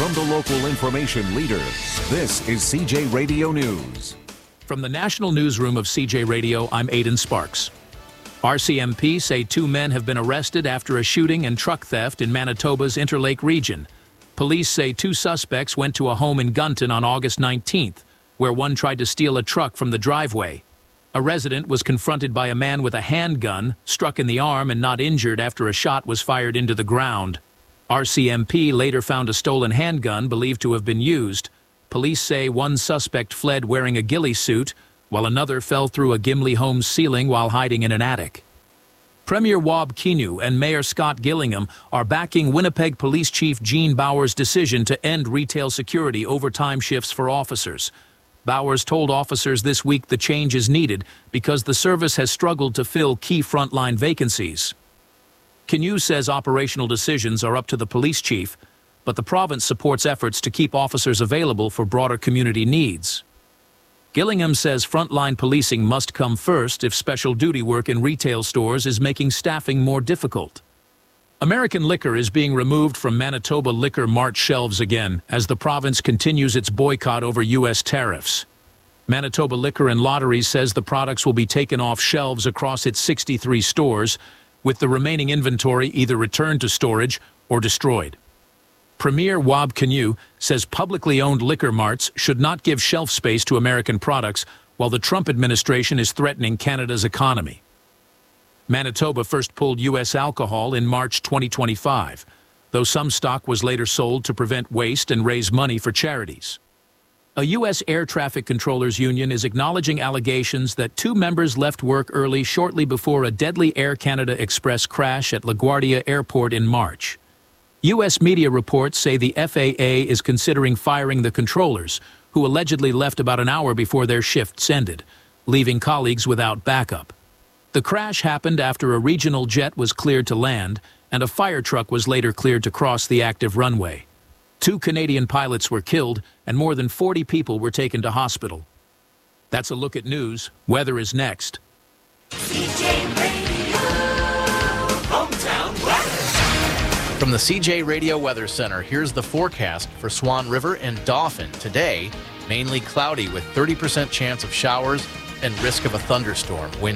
From the local information leader, this is CJ Radio News. From the national newsroom of CJ Radio, I'm Aidan Sparks. RCMP say 2 men have been arrested after a shooting and truck theft in Manitoba's Interlake region. Police say 2 suspects went to a home in Gunton on August 19th, where one tried to steal a truck from the driveway. A resident was confronted by a man with a handgun, struck in the arm and not injured after a shot was fired into the ground. RCMP later found a stolen handgun believed to have been used. Police say 1 suspect fled wearing a ghillie suit, while another fell through a Gimli home's ceiling while hiding in an attic. Premier Wab Kinew and Mayor Scott Gillingham are backing Winnipeg Police Chief Gene Bauer's decision to end retail security overtime shifts for officers. Bowers told officers this week the change is needed because the service has struggled to fill key frontline vacancies. Kinew says operational decisions are up to the police chief, but the province supports efforts to keep officers available for broader community needs. Gillingham says frontline policing must come first if special duty work in retail stores is making staffing more difficult. American liquor is being removed from Manitoba Liquor Mart shelves again as the province continues its boycott over U.S. tariffs. Manitoba Liquor and Lotteries says the products will be taken off shelves across its 63 stores, with the remaining inventory either returned to storage or destroyed. Premier Wab Kinew says publicly owned liquor marts should not give shelf space to American products while the Trump administration is threatening Canada's economy. Manitoba first pulled U.S. alcohol in March 2025, though some stock was later sold to prevent waste and raise money for charities. A U.S. Air Traffic Controllers Union is acknowledging allegations that 2 members left work early shortly before a deadly Air Canada Express crash at LaGuardia Airport in March. U.S. media reports say the FAA is considering firing the controllers, who allegedly left about an hour before their shifts ended, leaving colleagues without backup. The crash happened after a regional jet was cleared to land, and a fire truck was later cleared to cross the active runway. 2 Canadian pilots were killed, and more than 40 people were taken to hospital. That's a look at news. Weather is next. CJ Radio, hometown weather. From the CJ Radio Weather Center, here's the forecast for Swan River and Dauphin. Today, mainly cloudy with 30% chance of showers and risk of a thunderstorm. Wind